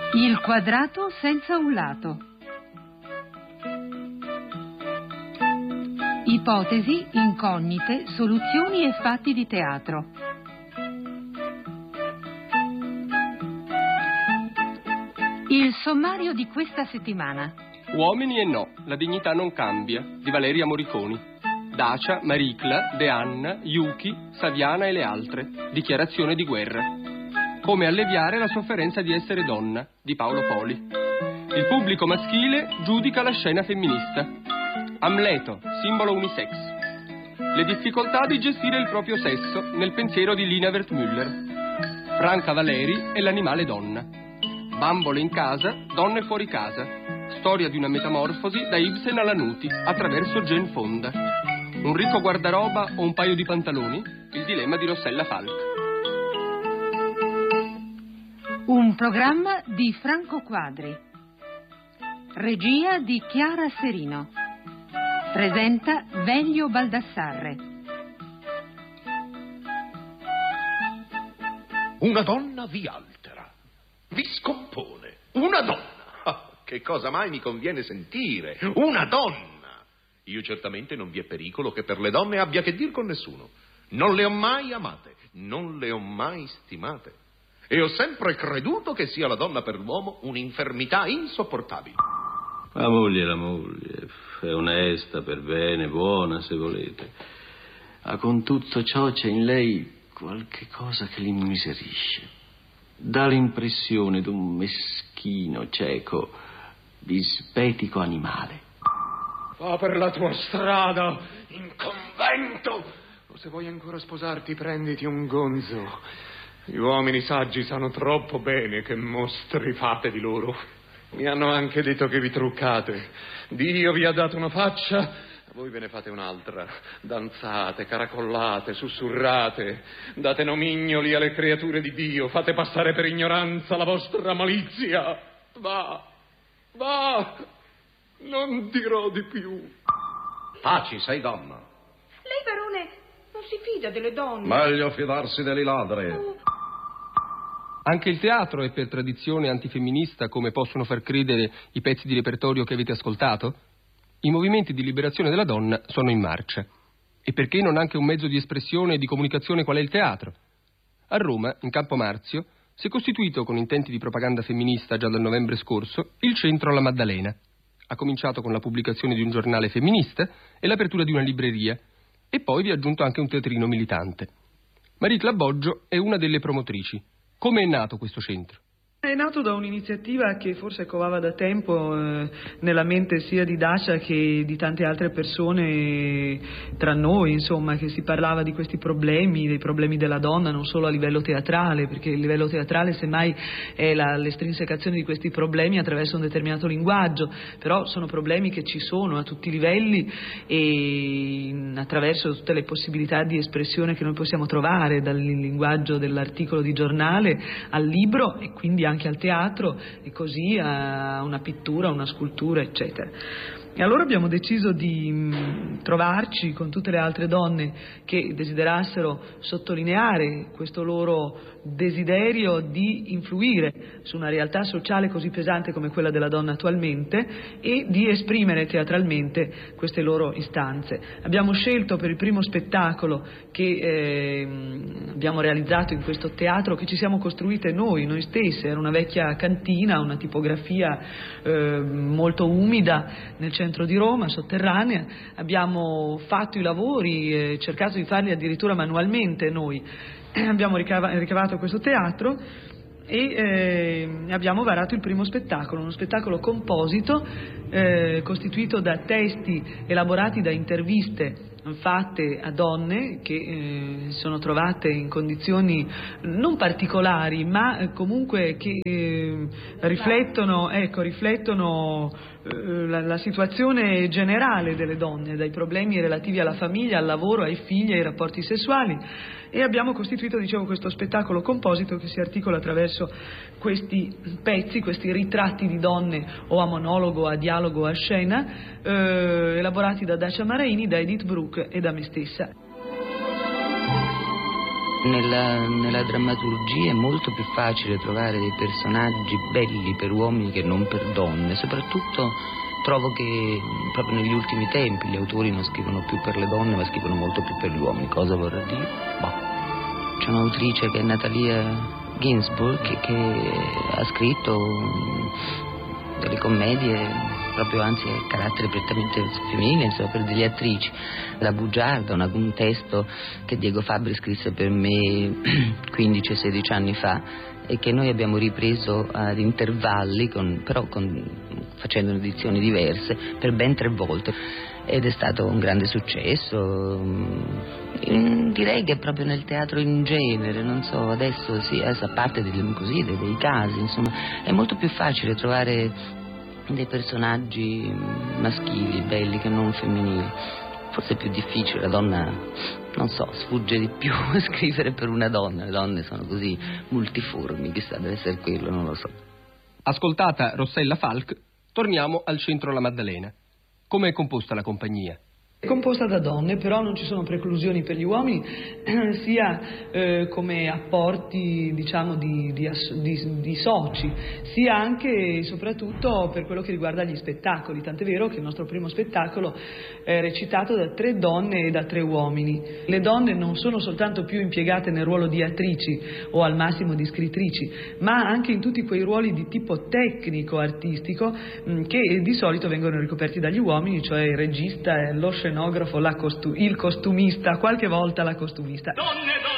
Il quadrato senza un lato. Ipotesi, incognite, soluzioni e fatti di teatro. Il sommario di questa settimana. Uomini e no, la dignità non cambia, di Valeria Moriconi. Dacia, Maricla, De Anna, Yuki, Saviana e le altre. Dichiarazione di guerra. Come alleviare la sofferenza di essere donna, di Paolo Poli. Il pubblico maschile giudica la scena femminista. Amleto, simbolo unisex. Le difficoltà di gestire il proprio sesso, nel pensiero di Lina Wertmüller. Franca Valeri e l'animale donna. Bambole in casa, donne fuori casa. Storia di una metamorfosi da Ibsen alla Nuti, attraverso Jane Fonda. Un ricco guardaroba o un paio di pantaloni? Il dilemma di Rossella Falk. Un programma di Franco Quadri. Regia di Chiara Serino. Presenta Velio Baldassarre. Una donna vi altera, vi scompone. Una donna! Ah, che cosa mai mi conviene sentire? Una donna! Io certamente non vi è pericolo che per le donne abbia che dir con nessuno. Non le ho mai amate, non le ho mai stimate. E ho sempre creduto che sia la donna per l'uomo un'infermità insopportabile. La moglie, è onesta, per bene, buona, se volete. Ma con tutto ciò c'è in lei qualche cosa che l'immiserisce. Dà l'impressione d'un meschino, cieco, dispetico animale. Va per la tua strada, in convento! O se vuoi ancora sposarti, prenditi un gonzo. Gli uomini saggi sanno troppo bene che mostri fate di loro. Mi hanno anche detto che vi truccate. Dio vi ha dato una faccia, voi ve ne fate un'altra. Danzate, caracollate, sussurrate, date nomignoli alle creature di Dio, fate passare per ignoranza la vostra malizia. Va, non dirò di più. Taci, sei donna. Lei, barone, non si fida delle donne. Meglio fidarsi delle ladre. Anche il teatro è per tradizione antifemminista, come possono far credere i pezzi di repertorio che avete ascoltato? I movimenti di liberazione della donna sono in marcia. E perché non anche un mezzo di espressione e di comunicazione qual è il teatro? A Roma, in Campo Marzio, si è costituito con intenti di propaganda femminista già dal novembre scorso il Centro alla Maddalena. Ha cominciato con la pubblicazione di un giornale femminista e l'apertura di una libreria, e poi vi ha aggiunto anche un teatrino militante. Maricla Boggio è una delle promotrici. Come è nato questo centro? È nato da un'iniziativa che forse covava da tempo nella mente sia di Dacia che di tante altre persone tra noi, insomma, che si parlava di questi problemi, dei problemi della donna, non solo a livello teatrale, perché il livello teatrale semmai è l'estrinsecazione di questi problemi attraverso un determinato linguaggio, però sono problemi che ci sono a tutti i livelli e attraverso tutte le possibilità di espressione che noi possiamo trovare, dal linguaggio dell'articolo di giornale al libro e quindi anche al teatro e così a una pittura, una scultura, eccetera. E allora abbiamo deciso di trovarci con tutte le altre donne che desiderassero sottolineare questo loro desiderio di influire su una realtà sociale così pesante come quella della donna attualmente e di esprimere teatralmente queste loro istanze. Abbiamo scelto per il primo spettacolo che abbiamo realizzato in questo teatro, che ci siamo costruite noi stesse, era una vecchia cantina, una tipografia molto umida nel centro di Roma, sotterranea. Abbiamo fatto i lavori, cercato di farli addirittura manualmente noi. Abbiamo ricavato questo teatro e abbiamo varato il primo spettacolo, uno spettacolo composito costituito da testi elaborati da interviste fatte a donne che sono trovate in condizioni non particolari ma comunque che riflettono la situazione generale delle donne, dai problemi relativi alla famiglia, al lavoro, ai figli, ai rapporti sessuali, e abbiamo costituito, dicevo, questo spettacolo composito che si articola attraverso questi pezzi, questi ritratti di donne o a monologo, a dialogo, a scena, elaborati da Dacia Maraini, da Edith Bruck e da me stessa. Nella drammaturgia è molto più facile trovare dei personaggi belli per uomini che non per donne, soprattutto trovo che proprio negli ultimi tempi gli autori non scrivono più per le donne ma scrivono molto più per gli uomini. Cosa vorrà dire? C'è un'autrice che è Natalia Ginzburg che ha scritto delle commedie proprio, anzi a carattere prettamente femminile, insomma, per delle attrici. La bugiarda, un testo che Diego Fabbri scrisse per me 15-16 anni fa e che noi abbiamo ripreso ad intervalli, facendo edizioni diverse per ben 3 volte, ed è stato un grande successo. Direi che proprio nel teatro in genere, non so, adesso a parte dei casi, insomma, è molto più facile trovare dei personaggi maschili belli che non femminili. Forse è più difficile, la donna, non so, sfugge di più scrivere per una donna. Le donne sono così multiformi, chissà, deve essere quello, non lo so. Ascoltata Rossella Falk, torniamo al centro La Maddalena. Come è composta la compagnia? È composta da donne, però non ci sono preclusioni per gli uomini, sia come apporti, diciamo, di soci, sia anche e soprattutto per quello che riguarda gli spettacoli. Tant'è vero che il nostro primo spettacolo è recitato da 3 donne e da 3 uomini. Le donne non sono soltanto più impiegate nel ruolo di attrici o al massimo di scrittrici, ma anche in tutti quei ruoli di tipo tecnico-artistico che di solito vengono ricoperti dagli uomini, cioè il regista, lo scenografo, il costumista, qualche volta la costumista. Donne,